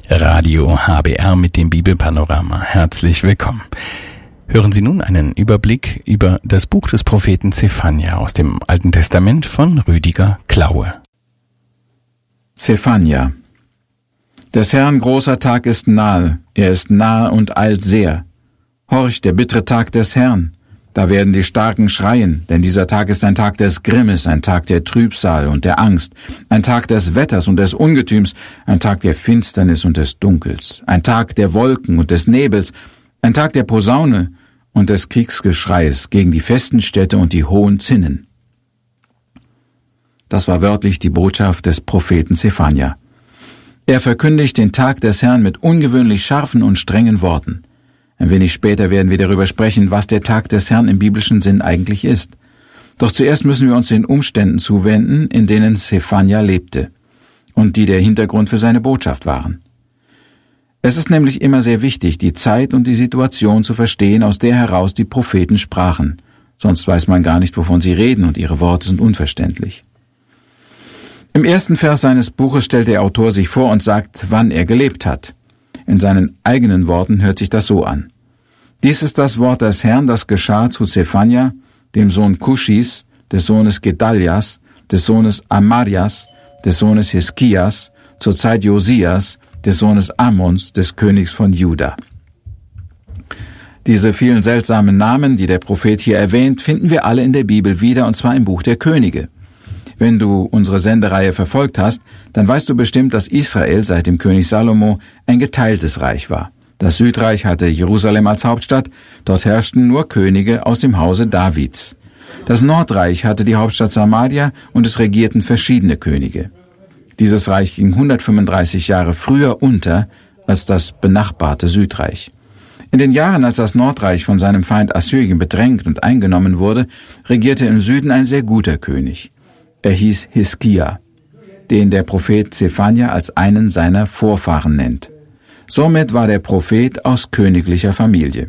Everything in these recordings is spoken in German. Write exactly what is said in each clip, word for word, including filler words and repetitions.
Radio H B R mit dem Bibelpanorama. Herzlich willkommen. Hören Sie nun einen Überblick über das Buch des Propheten Zephania aus dem Alten Testament von Rüdiger Klaue. Zephania. Des Herrn großer Tag ist nahe, er ist nahe und eilt sehr. Horch, der bittere Tag des Herrn. Da werden die Starken schreien, denn dieser Tag ist ein Tag des Grimmes, ein Tag der Trübsal und der Angst, ein Tag des Wetters und des Ungetüms, ein Tag der Finsternis und des Dunkels, ein Tag der Wolken und des Nebels, ein Tag der Posaune und des Kriegsgeschreis gegen die festen Städte und die hohen Zinnen. Das war wörtlich die Botschaft des Propheten Zephania. Er verkündigt den Tag des Herrn mit ungewöhnlich scharfen und strengen Worten. Ein wenig später werden wir darüber sprechen, was der Tag des Herrn im biblischen Sinn eigentlich ist. Doch zuerst müssen wir uns den Umständen zuwenden, in denen Zephania lebte und die der Hintergrund für seine Botschaft waren. Es ist nämlich immer sehr wichtig, die Zeit und die Situation zu verstehen, aus der heraus die Propheten sprachen. Sonst weiß man gar nicht, wovon sie reden, und ihre Worte sind unverständlich. Im ersten Vers seines Buches stellt der Autor sich vor und sagt, wann er gelebt hat. In seinen eigenen Worten hört sich das so an. Dies ist das Wort des Herrn, das geschah zu Zephania, dem Sohn Kuschis, des Sohnes Gedalias, des Sohnes Amarias, des Sohnes Hiskias, zur Zeit Josias, des Sohnes Amons, des Königs von Juda. Diese vielen seltsamen Namen, die der Prophet hier erwähnt, finden wir alle in der Bibel wieder, und zwar im Buch der Könige. Wenn du unsere Sendereihe verfolgt hast, dann weißt du bestimmt, dass Israel seit dem König Salomo ein geteiltes Reich war. Das Südreich hatte Jerusalem als Hauptstadt, dort herrschten nur Könige aus dem Hause Davids. Das Nordreich hatte die Hauptstadt Samaria und es regierten verschiedene Könige. Dieses Reich ging hundertfünfunddreißig Jahre früher unter als das benachbarte Südreich. In den Jahren, als das Nordreich von seinem Feind Assyrien bedrängt und eingenommen wurde, regierte im Süden ein sehr guter König. Er hieß Hiskia, den der Prophet Zephania als einen seiner Vorfahren nennt. Somit war der Prophet aus königlicher Familie.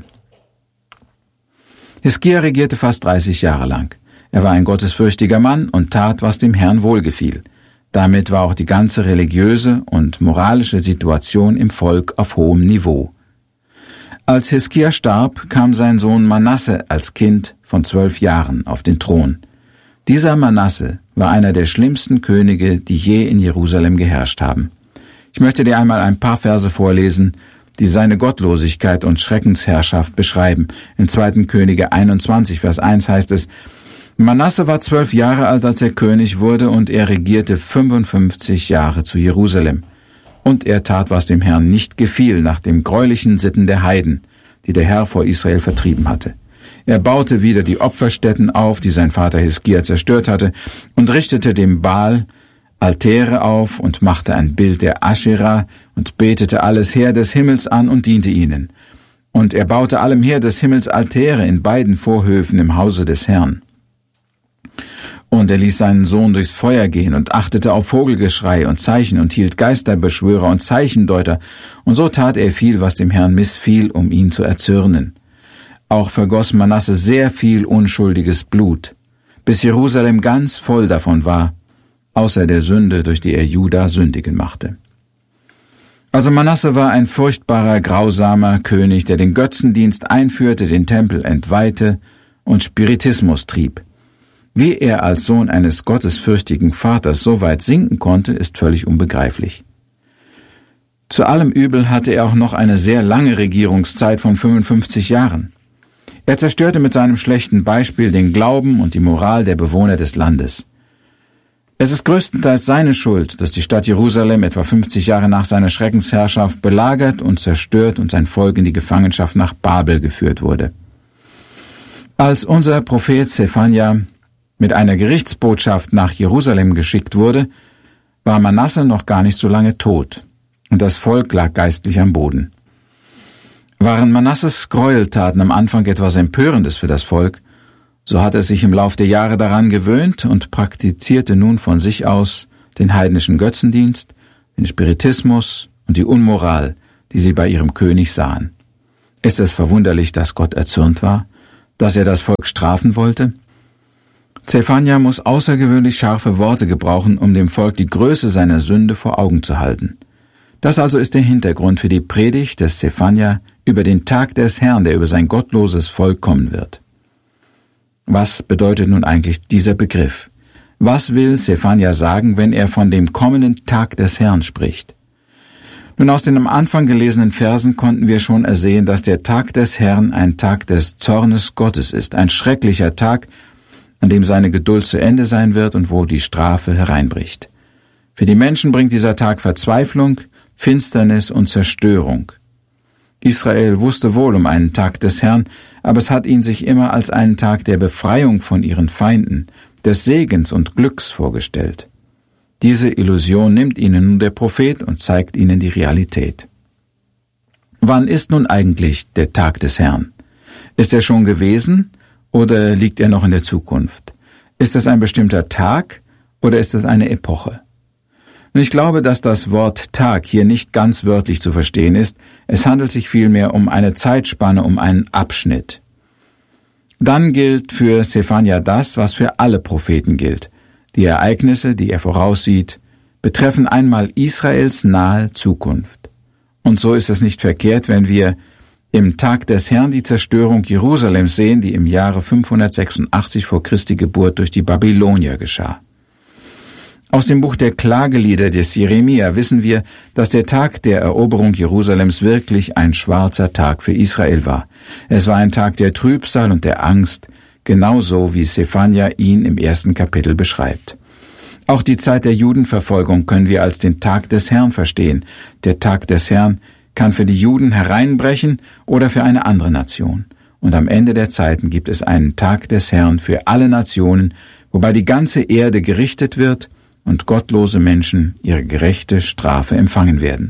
Hiskia regierte fast dreißig Jahre lang. Er war ein gottesfürchtiger Mann und tat, was dem Herrn wohlgefiel. Damit war auch die ganze religiöse und moralische Situation im Volk auf hohem Niveau. Als Hiskia starb, kam sein Sohn Manasse als Kind von zwölf Jahren auf den Thron. Dieser Manasse war einer der schlimmsten Könige, die je in Jerusalem geherrscht haben. Ich möchte dir einmal ein paar Verse vorlesen, die seine Gottlosigkeit und Schreckensherrschaft beschreiben. In zweiten Könige einundzwanzig, Vers eins heißt es, Manasse war zwölf Jahre alt, als er König wurde, und er regierte fünfundfünfzig Jahre zu Jerusalem. Und er tat, was dem Herrn nicht gefiel, nach den greulichen Sitten der Heiden, die der Herr vor Israel vertrieben hatte. Er baute wieder die Opferstätten auf, die sein Vater Hiskia zerstört hatte, und richtete dem Baal Altäre auf und machte ein Bild der Aschera und betete alles Heer des Himmels an und diente ihnen. Und er baute allem Heer des Himmels Altäre in beiden Vorhöfen im Hause des Herrn. Und er ließ seinen Sohn durchs Feuer gehen und achtete auf Vogelgeschrei und Zeichen und hielt Geisterbeschwörer und Zeichendeuter, und so tat er viel, was dem Herrn missfiel, um ihn zu erzürnen. Auch vergoss Manasse sehr viel unschuldiges Blut, bis Jerusalem ganz voll davon war, außer der Sünde, durch die er Juda sündigen machte. Also Manasse war ein furchtbarer, grausamer König, der den Götzendienst einführte, den Tempel entweihte und Spiritismus trieb. Wie er als Sohn eines gottesfürchtigen Vaters so weit sinken konnte, ist völlig unbegreiflich. Zu allem Übel hatte er auch noch eine sehr lange Regierungszeit von fünfundfünfzig Jahren. Er zerstörte mit seinem schlechten Beispiel den Glauben und die Moral der Bewohner des Landes. Es ist größtenteils seine Schuld, dass die Stadt Jerusalem etwa fünfzig Jahre nach seiner Schreckensherrschaft belagert und zerstört und sein Volk in die Gefangenschaft nach Babel geführt wurde. Als unser Prophet Zephania mit einer Gerichtsbotschaft nach Jerusalem geschickt wurde, war Manasse noch gar nicht so lange tot, und das Volk lag geistlich am Boden. Waren Manasses Gräueltaten am Anfang etwas Empörendes für das Volk, so hat er sich im Lauf der Jahre daran gewöhnt und praktizierte nun von sich aus den heidnischen Götzendienst, den Spiritismus und die Unmoral, die sie bei ihrem König sahen. Ist es verwunderlich, dass Gott erzürnt war, dass er das Volk strafen wollte? Zephania muss außergewöhnlich scharfe Worte gebrauchen, um dem Volk die Größe seiner Sünde vor Augen zu halten. Das also ist der Hintergrund für die Predigt des Sephania über den Tag des Herrn, der über sein gottloses Volk kommen wird. Was bedeutet nun eigentlich dieser Begriff? Was will Sephania sagen, wenn er von dem kommenden Tag des Herrn spricht? Nun, aus den am Anfang gelesenen Versen konnten wir schon ersehen, dass der Tag des Herrn ein Tag des Zornes Gottes ist, ein schrecklicher Tag, an dem seine Geduld zu Ende sein wird und wo die Strafe hereinbricht. Für die Menschen bringt dieser Tag Verzweiflung, Finsternis und Zerstörung. Israel wusste wohl um einen Tag des Herrn, aber es hat ihn sich immer als einen Tag der Befreiung von ihren Feinden, des Segens und Glücks vorgestellt. Diese Illusion nimmt ihnen nun der Prophet und zeigt ihnen die Realität. Wann ist nun eigentlich der Tag des Herrn? Ist er schon gewesen oder liegt er noch in der Zukunft? Ist es ein bestimmter Tag oder ist es eine Epoche? Und ich glaube, dass das Wort Tag hier nicht ganz wörtlich zu verstehen ist. Es handelt sich vielmehr um eine Zeitspanne, um einen Abschnitt. Dann gilt für Sephania das, was für alle Propheten gilt. Die Ereignisse, die er voraussieht, betreffen einmal Israels nahe Zukunft. Und so ist es nicht verkehrt, wenn wir im Tag des Herrn die Zerstörung Jerusalems sehen, die im Jahre fünfhundertsechsundachtzig vor Christi Geburt durch die Babylonier geschah. Aus dem Buch der Klagelieder des Jeremia wissen wir, dass der Tag der Eroberung Jerusalems wirklich ein schwarzer Tag für Israel war. Es war ein Tag der Trübsal und der Angst, genauso wie Sephania ihn im ersten Kapitel beschreibt. Auch die Zeit der Judenverfolgung können wir als den Tag des Herrn verstehen. Der Tag des Herrn kann für die Juden hereinbrechen oder für eine andere Nation. Und am Ende der Zeiten gibt es einen Tag des Herrn für alle Nationen, wobei die ganze Erde gerichtet wird und gottlose Menschen ihre gerechte Strafe empfangen werden.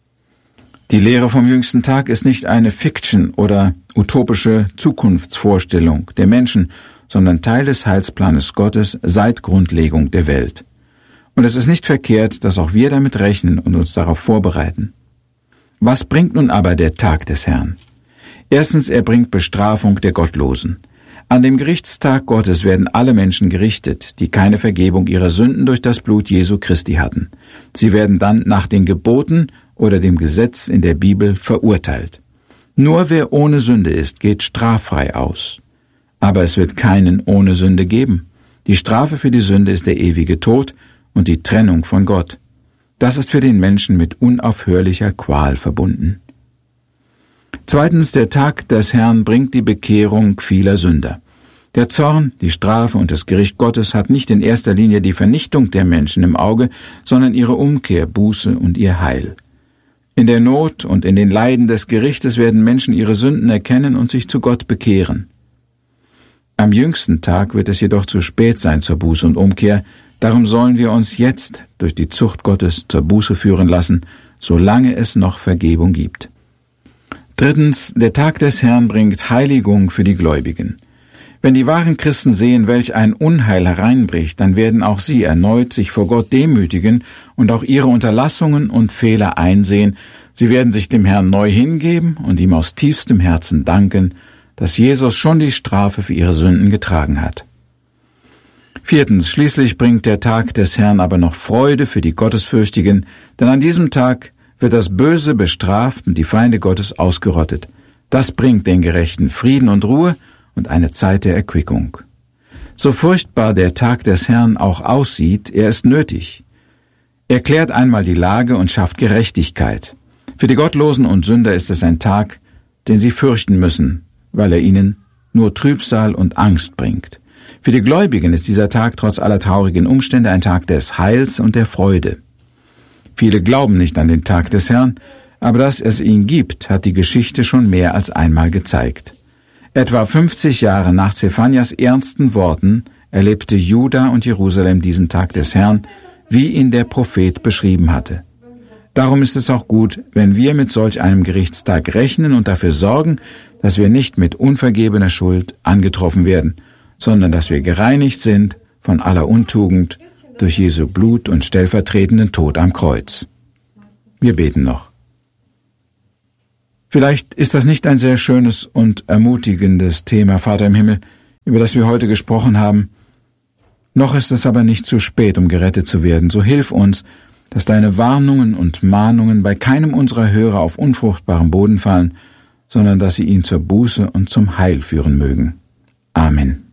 Die Lehre vom jüngsten Tag ist nicht eine Fiction oder utopische Zukunftsvorstellung der Menschen, sondern Teil des Heilsplanes Gottes seit Grundlegung der Welt. Und es ist nicht verkehrt, dass auch wir damit rechnen und uns darauf vorbereiten. Was bringt nun aber der Tag des Herrn? Erstens, er bringt Bestrafung der Gottlosen. An dem Gerichtstag Gottes werden alle Menschen gerichtet, die keine Vergebung ihrer Sünden durch das Blut Jesu Christi hatten. Sie werden dann nach den Geboten oder dem Gesetz in der Bibel verurteilt. Nur wer ohne Sünde ist, geht straffrei aus. Aber es wird keinen ohne Sünde geben. Die Strafe für die Sünde ist der ewige Tod und die Trennung von Gott. Das ist für den Menschen mit unaufhörlicher Qual verbunden. Zweitens, der Tag des Herrn bringt die Bekehrung vieler Sünder. Der Zorn, die Strafe und das Gericht Gottes hat nicht in erster Linie die Vernichtung der Menschen im Auge, sondern ihre Umkehr, Buße und ihr Heil. In der Not und in den Leiden des Gerichtes werden Menschen ihre Sünden erkennen und sich zu Gott bekehren. Am jüngsten Tag wird es jedoch zu spät sein zur Buße und Umkehr, darum sollen wir uns jetzt durch die Zucht Gottes zur Buße führen lassen, solange es noch Vergebung gibt. Drittens, der Tag des Herrn bringt Heiligung für die Gläubigen. Wenn die wahren Christen sehen, welch ein Unheil hereinbricht, dann werden auch sie erneut sich vor Gott demütigen und auch ihre Unterlassungen und Fehler einsehen. Sie werden sich dem Herrn neu hingeben und ihm aus tiefstem Herzen danken, dass Jesus schon die Strafe für ihre Sünden getragen hat. Viertens, schließlich bringt der Tag des Herrn aber noch Freude für die Gottesfürchtigen, denn an diesem Tag wird das Böse bestraft und die Feinde Gottes ausgerottet. Das bringt den Gerechten Frieden und Ruhe und eine Zeit der Erquickung. So furchtbar der Tag des Herrn auch aussieht, er ist nötig. Er klärt einmal die Lage und schafft Gerechtigkeit. Für die Gottlosen und Sünder ist es ein Tag, den sie fürchten müssen, weil er ihnen nur Trübsal und Angst bringt. Für die Gläubigen ist dieser Tag trotz aller traurigen Umstände ein Tag des Heils und der Freude. Viele glauben nicht an den Tag des Herrn, aber dass es ihn gibt, hat die Geschichte schon mehr als einmal gezeigt. Etwa fünfzig Jahre nach Sephanias ernsten Worten erlebte Juda und Jerusalem diesen Tag des Herrn, wie ihn der Prophet beschrieben hatte. Darum ist es auch gut, wenn wir mit solch einem Gerichtstag rechnen und dafür sorgen, dass wir nicht mit unvergebener Schuld angetroffen werden, sondern dass wir gereinigt sind von aller Untugend durch Jesu Blut und stellvertretenden Tod am Kreuz. Wir beten noch. Vielleicht ist das nicht ein sehr schönes und ermutigendes Thema, Vater im Himmel, über das wir heute gesprochen haben. Noch ist es aber nicht zu spät, um gerettet zu werden. So hilf uns, dass deine Warnungen und Mahnungen bei keinem unserer Hörer auf unfruchtbaren Boden fallen, sondern dass sie ihn zur Buße und zum Heil führen mögen. Amen.